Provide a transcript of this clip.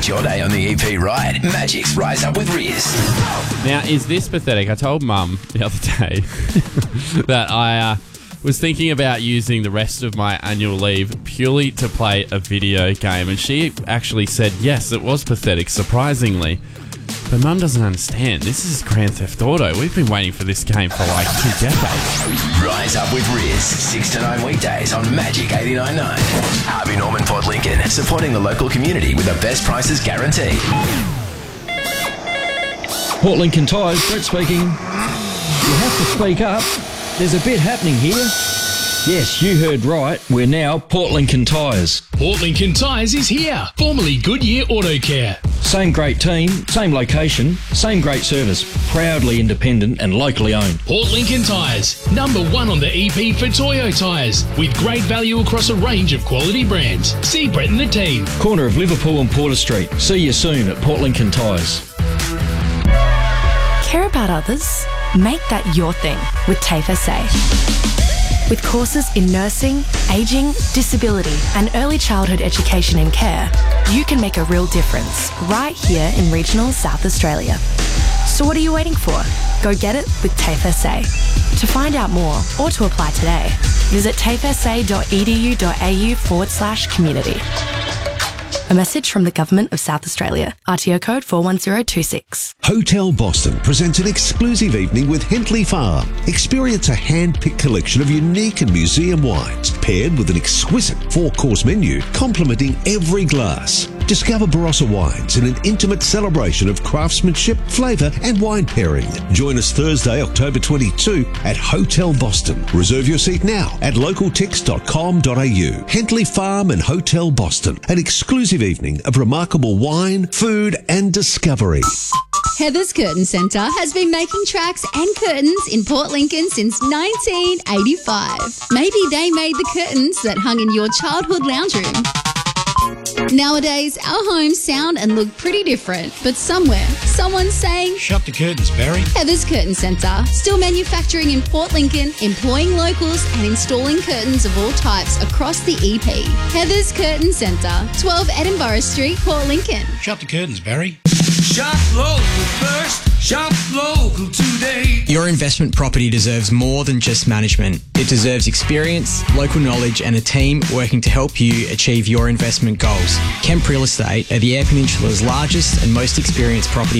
your day on the EP ride. Magic's Rise Up with Riz. Now, is this pathetic? I told Mum the other day that I was thinking about using the rest of my annual leave purely to play a video game, and she actually said yes, it was pathetic, surprisingly. But Mum doesn't understand. This is Grand Theft Auto. We've been waiting for this game for like 2 decades. Rise Up with Riz, 6 to 9 weekdays on Magic 89.9. Harvey Norman Port Lincoln, supporting the local community with the best prices guaranteed. Port Lincoln Tyres, Brett speaking. You have to speak up. There's a bit happening here. Yes, you heard right. We're now Port Lincoln Tyres. Port Lincoln Tyres is here, formerly Goodyear Auto Care. Same great team, same location, same great service. Proudly independent and locally owned. Port Lincoln Tyres, #1 on the EP for Toyo tyres, with great value across a range of quality brands. See Brett and the team. Corner of Liverpool and Porter Street. See you soon at Port Lincoln Tyres. Care about others? Make that your thing with TAFE SA. With courses in nursing, ageing, disability and early childhood education and care, you can make a real difference right here in regional South Australia. So what are you waiting for? Go get it with TAFE SA. To find out more or to apply today, visit tafesa.edu.au/community. A message from the Government of South Australia. RTO code 41026. Hotel Boston presents an exclusive evening with Hentley Farm. Experience a hand-picked collection of unique and museum wines, paired with an exquisite 4-course menu complementing every glass. Discover Barossa wines in an intimate celebration of craftsmanship, flavour and wine pairing. Join us Thursday, October 22 at Hotel Boston. Reserve your seat now at localtix.com.au. Hentley Farm and Hotel Boston. An exclusive evening of remarkable wine, food and discovery. Heather's Curtain Centre has been making tracks and curtains in Port Lincoln since 1985. Maybe they made the curtains that hung in your childhood lounge room. Nowadays, our homes sound and look pretty different, but somewhere, someone's saying, Shut the curtains, Barry. Heather's Curtain Centre, still manufacturing in Port Lincoln, employing locals and installing curtains of all types across the EP. Heather's Curtain Centre, 12 Edinburgh Street, Port Lincoln. Shut the curtains, Barry. Shop local first, shop local today. Your investment property deserves more than just management. It deserves experience, local knowledge and a team working to help you achieve your investment goals. Kemp Real Estate are the Eyre Peninsula's largest and most experienced property